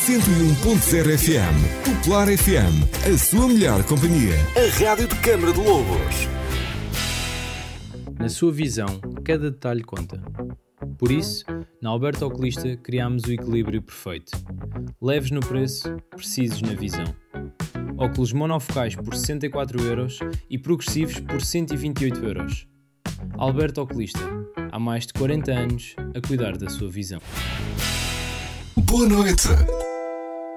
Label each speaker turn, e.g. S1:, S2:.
S1: 101.0 FM. Popular FM, a sua melhor companhia. A rádio de Câmara de Lobos.
S2: Na sua visão, cada detalhe conta. Por isso, na Alberto Oculista criámos o equilíbrio perfeito. Leves no preço, precisos na visão. Óculos monofocais por 64€ e progressivos por 128€. Alberto Oculista, há mais de 40 anos a cuidar da sua visão.
S1: Boa noite.